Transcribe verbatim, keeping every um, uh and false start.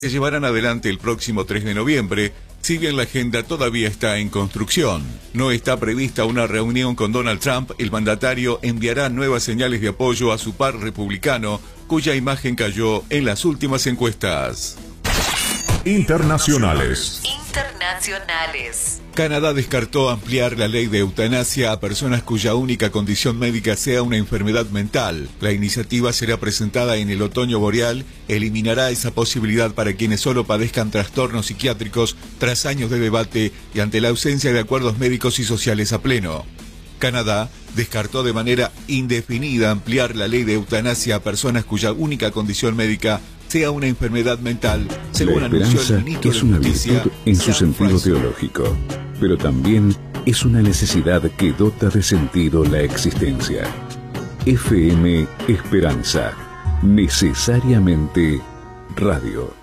Se llevarán adelante el próximo tres de noviembre, si bien la agenda todavía está en construcción. No está prevista una reunión con Donald Trump, el mandatario enviará nuevas señales de apoyo a su par republicano, cuya imagen cayó en las últimas encuestas. Internacionales. Internacionales. Canadá descartó ampliar la ley de eutanasia a personas cuya única condición médica sea una enfermedad mental. La iniciativa será presentada en el otoño boreal, eliminará esa posibilidad para quienes solo padezcan trastornos psiquiátricos tras años de debate y ante la ausencia de acuerdos médicos y sociales a pleno. Canadá descartó de manera indefinida ampliar la ley de eutanasia a personas cuya única condición médica sea una enfermedad mental, según la anunció esperanza el ministro es de una Justicia, virtud en su Sam sentido Fraser. teológico, pero también es una necesidad que dota de sentido la existencia. F M Esperanza, necesariamente radio.